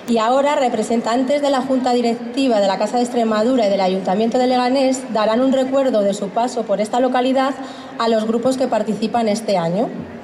Y ahora representantes de la Junta Directiva de la Casa de Extremadura y del Ayuntamiento de Leganés darán un recuerdo de su paso por esta localidad a los grupos que participan este año.